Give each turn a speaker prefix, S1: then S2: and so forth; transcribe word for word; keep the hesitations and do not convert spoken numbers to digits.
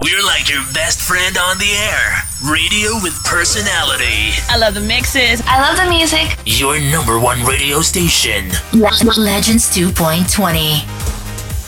S1: We're like your best friend on the air. Radio with personality.
S2: I love the mixes.
S3: I love the music.
S1: Your number one radio station.
S4: Legends two point twenty.